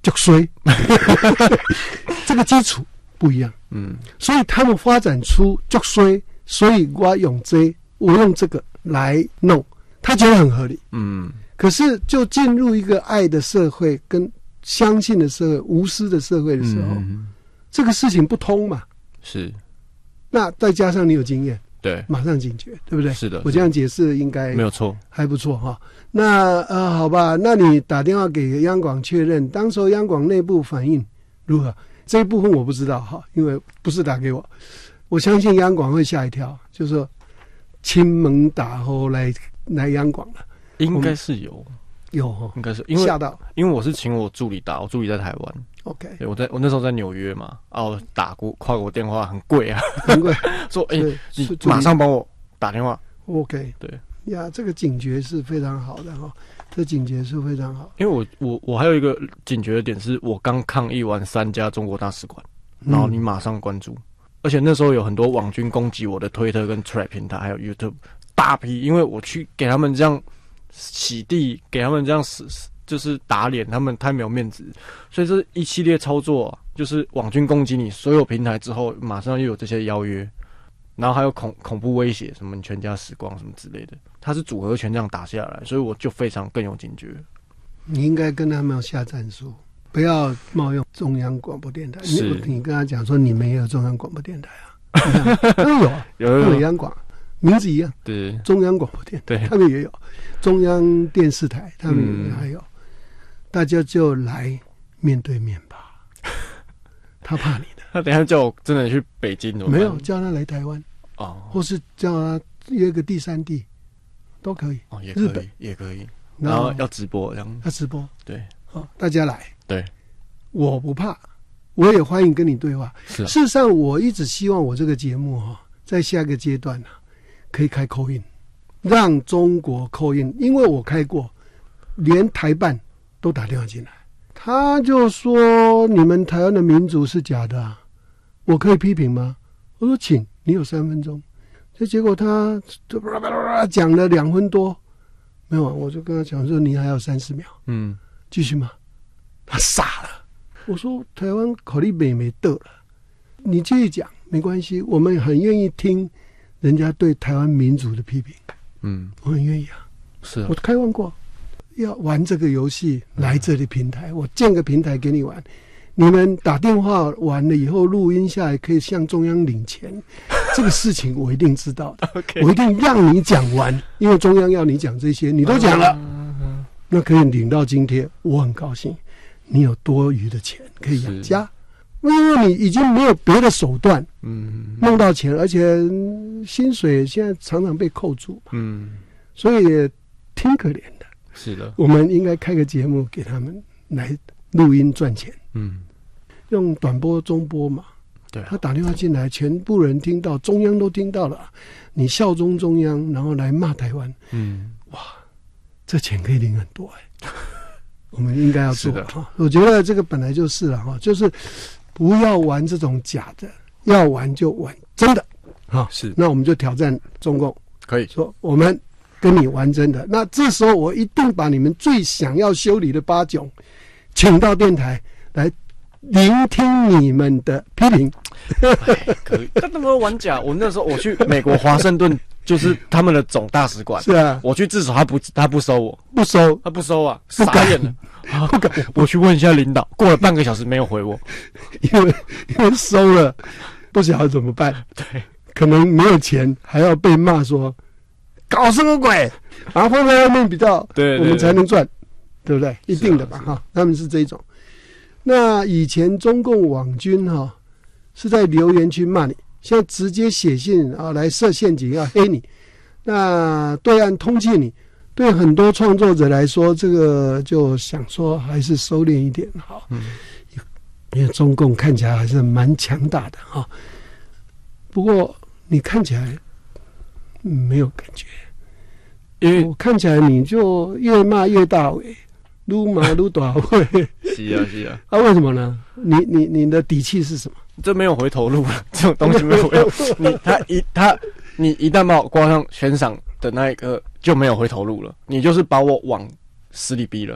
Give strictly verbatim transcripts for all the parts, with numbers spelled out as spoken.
就衰，这个基础不一样。嗯，所以他们发展出就衰，所以我用这我用这个来弄，他觉得很合理。嗯，可是就进入一个爱的社会跟相信的社会、无私的社会的时候，嗯、这个事情不通嘛。 是， 那再加上你有经验， 对， 马上警觉，对不对？ 是的， 我这样解释应该没有错， 还不错哈。那呃，好吧，那你打电话给央广确认，当时候央广内部反应如何？这一部分我不知道哈，因为不是打给我。我相信央广会吓一跳，就是说亲门打后来来央广了， 应该是有。 有哦， 应该是因为吓到， 因为我是请我助理打，我助理在台湾。 OK， 对，我在我那时候在纽约嘛，啊，我打过跨国电话很贵啊， 很贵， 说哎、欸，你马上帮我打电话。 OK， 对呀，这个警觉是非常好的哈，这警觉是非常好。 因为我我我还有一个警觉的点是，我刚抗议完三家中国大使馆，然后你马上关注，嗯、而且那时候有很多网军攻击我的推特跟 Thread 平台，还有 YouTube 大批，因为我去给他们这样。洗地给他们这样死，就是打脸，他们太没有面子，所以这一系列操作、啊，就是网军攻击你所有平台之后，马上又有这些邀约，然后还有恐恐怖威胁，什么你全家死光什么之类的，它是组合拳这样打下来，所以我就非常更有警觉。 你应该跟他们下战术，不要冒用中央广播电台。你你跟他讲说你们也有中央广播电台啊？都有啊， 有有有央广。名字一样， 对， 中央广播电台，他们也有，中央电视台，他们也还有，嗯、大家就来面对面吧。他怕你的， 他等一下叫我真的去北京， 没有叫他来台湾哦，或是叫他约个第三地都可以， 哦，也可以，日本也可以，然后要直播这样， 要直播， 对， 哦，大家来， 对， 我不怕，我也欢迎跟你对话。 是、啊， 事实上，我一直希望我这个节目哈、哦，在下个阶段呢、啊。可以开call in，让中国call in，因为我开过，连台办都打电话进来，他就说你们台湾的民主是假的、啊，我可以批评吗？我说请，你有三分钟。这结果他讲了两分多，没有，我就跟他讲说你还有三十秒，嗯，继续吗？他傻了。我说台湾考虑美没得了，你继续讲没关系，我们很愿意听。人家对台湾民主的批评，嗯，我很愿意啊。 是啊， 我开玩过，要玩这个游戏，来这里平台，我建个平台给你玩。你们打电话完了以后，录音下来可以向中央领钱，这个事情我一定知道的。 okay. 我一定让你讲完，因为中央要你讲这些，你都讲了，啊、那可以领到津贴，我很高兴。你有多余的钱可以养家。因为你已经没有别的手段，嗯，弄到钱，而且薪水现在常常被扣住，嗯，所以也挺可怜的。 是的， 我们应该开个节目给他们来录音赚钱，嗯，用短波、中波嘛， 对、啊， 他打电话进来，全部人听到，中央都听到了，你效忠中央，然后来骂台湾，嗯，哇，这钱可以领很多哎、欸，我们应该要做哈。我觉得这个本来就是了哈，就是。不要玩这种假的，要玩就玩真的，啊， 是。 那我们就挑战中共， 可以说我们跟你玩真的。那这时候我一定把你们最想要修理的八囧，请到电台来聆听你们的批评。 可以，他怎么玩假？我那时候我去美国华盛顿，就是他们的总大使馆， 是啊， 我去自首，他不他不收我， 不收， 他不收啊，傻眼了。不敢，我去问一下领导，过了半个小时没有回我， 因为因为收了，不晓得怎么办。 对， 可能没有钱，还要被骂说搞什么鬼，然后放在外面比较， 对， 我们才能赚，对不对？一定的吧，哈、啊，他们是这一种。那以前中共网军哈、啊、是在留言区骂你，现在直接写信啊来设陷阱要黑你，那对岸通缉你。对很多创作者来说，这个就想说还是收敛一点好，嗯，因为中共看起来还是蛮强大的哈。不过你看起来没有感觉，因为我看起来你就越骂越大尾，撸骂撸大尾。 是啊是啊， 啊为什么呢？你你你的底气是什么？ 这没有回头路了，这种东西没有回头。你他一他你一旦把我挂上悬赏的那一刻，就没有回头路了。你就是把我往死里逼了。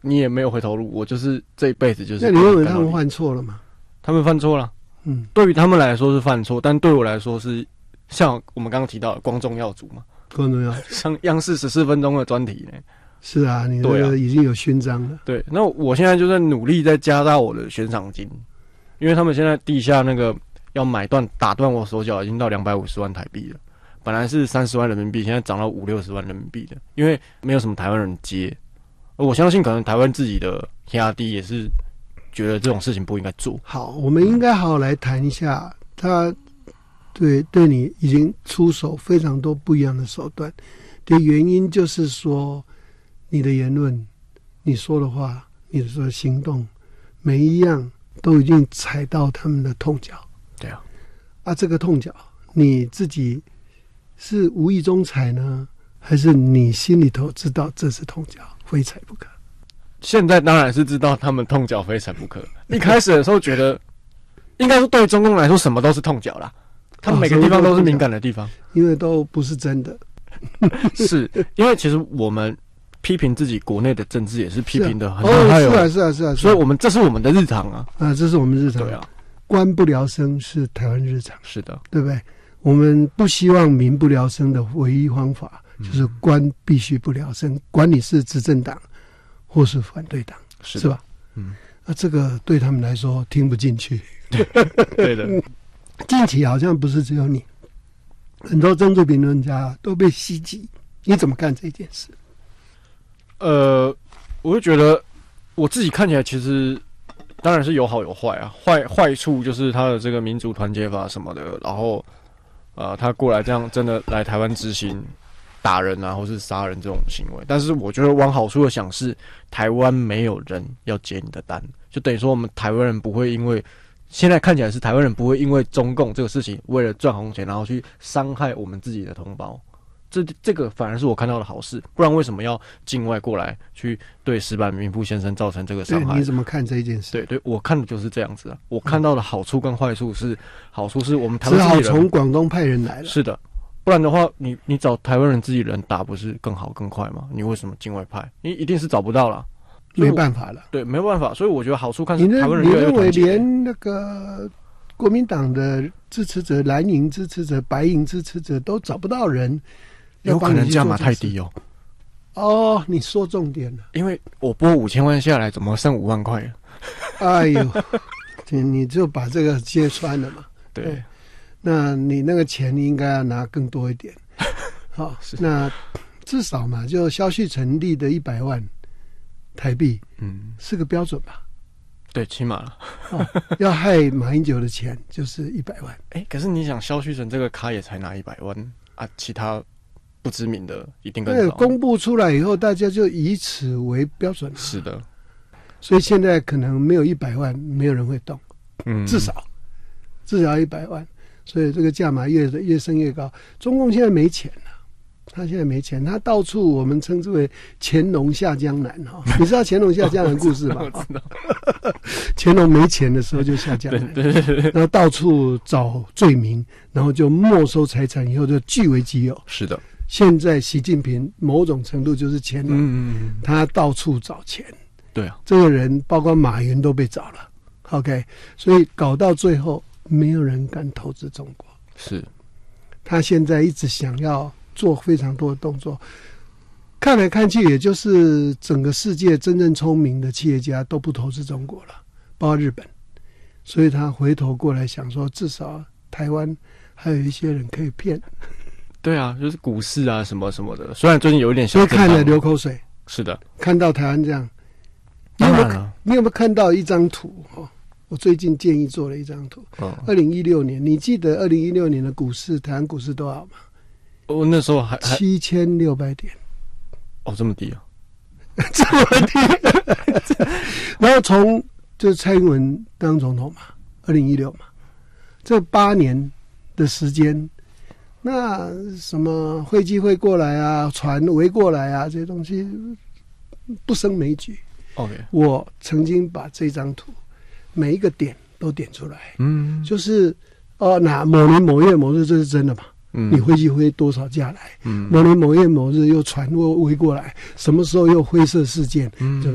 你也没有回头路，我就是这一辈子就是。 那你认为他们犯错了吗？ 他们犯错了， 嗯， 对于他们来说是犯错，但对我来说是像我们刚刚提到的光宗耀祖嘛， 光宗耀祖， 像央视十四分钟的专题呢。 是啊，你这个已经有勋章了。 对，那我现在就在努力在加大我的悬赏金，因为他们现在地下那个要买断打断我手脚已经到两百五十万台币了，本来是三十万人民币，现在涨到五六十万人民币的，因为没有什么台湾人接，而我相信可能台湾自己的 K R D 也是觉得这种事情不应该做。 好，我们应该好好来谈一下，他对对你已经出手非常多不一样的手段的原因，就是说你的言论、你说的话、你的行动，每一样都已经踩到他们的痛脚。 对啊， 啊，这个痛脚你自己是无意中踩呢，还是你心里头知道这是痛脚，非踩不可？ 现在当然是知道他们痛脚非踩不可。一开始的时候觉得，应该说对中共来说什么都是痛脚啦，他们每个地方都是敏感的地方， 因为都不是真的。 是因为其实我们批评自己国内的政治也是批评的很害哦，是啊是啊是啊， 所以我们这是我们的日常啊， 啊，这是我们日常。 对啊， 官不聊生是台湾日常， 是的， 对不对？我们不希望民不聊生的唯一方法就是官必须不聊生，管你是执政党或是反对党，是, 是吧？嗯，那、啊、这个对他们来说听不进去。 对的， 近期好像不是只有你，很多政治评论家都被袭击，你怎么看这件事？ 呃，我就觉得我自己看起来其实当然是有好有坏啊，坏坏处就是他的这个民主团结法什么的，然后呃他过来这样真的来台湾执行打人啊或是杀人这种行为，但是我觉得往好处的想是台湾没有人要接你的单，就等于说我们台湾人不会因为现在看起来是台湾人不会因为中共这个事情为了赚红钱然后去伤害我们自己的同胞，这这个反而是我看到的好事，不然为什么要境外过来去对石坂民夫先生造成这个伤害？ 你怎么看这一件事？ 对对，我看的就是这样子啊。我看到的好处跟坏处是，嗯、好处是我们台湾只好从广东派人来了。 是的，不然的话，你你找台湾人自己人打不是更好更快吗？你为什么境外派？你一定是找不到啦。 没办法了。 对，没办法。所以我觉得好处看是台湾人你认为越来越团结。 连那个国民党的支持者、蓝营支持者、白营支持者都找不到人？ 有可能价码太低哦。 哦，你说重点了。 因为我拨五千万下来，怎么剩五万块了？ 哎呦，你就把这个揭穿了嘛。 对， 对，那你那个钱应该要拿更多一点。好、哦，那至少嘛，就萧旭成立的一百万台币，嗯，是个标准吧？ 对，起码了。 哦，要害马英九的钱就是一百万。 哎、欸，可是你想，萧旭成这个咖也才拿一百万啊，其他不知名的一定更少。 公布出来以后，大家就以此为标准。 是的， 所以现在可能没有一百万，没有人会动。 嗯， 至少至少一百万，所以这个价码越越升越高。中共现在没钱了，他现在没钱，他到处我们称之为乾隆下江南哈。你知道乾隆下江南故事吗？ 我知道。 乾隆没钱的时候就下江南， 对对对对， 然后到处找罪名，然后就没收财产，以后就据为己有。 是的。 现在习近平某种程度就是乾隆， 嗯嗯嗯， 他到处找钱。 对啊， 这个人包括马云都被找了。OK， 所以搞到最后，没有人敢投资中国。 是， 他现在一直想要做非常多的动作，看来看去，也就是整个世界真正聪明的企业家都不投资中国了，包括日本。所以他回头过来想说，至少台湾还有一些人可以骗。 对啊，就是股市啊什么什么的，虽然最近有一点小， 所以看了流口水。 是的， 看到台湾这样，你有没有你有没有看到一张图？哦，我最近建议做了一张图。哦，二零一六年，你记得二零一六年的股市，台湾股市多少吗？ 我那时候还七千六百点。 哦，这么低啊！ 这么低。然后从就是蔡英文当总统嘛，二零一六嘛，这八年的时间。那什么飞机会过来啊，船围过来啊，这些东西不胜枚举。 OK， 我曾经把这张图每一个点都点出来，嗯，就是哦，哪某年某月某日这是真的嘛？嗯，你飞机飞多少架来？嗯，某年某月某日又船围围过来，什么时候又灰色事件？嗯，对吧？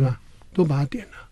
都把它点了。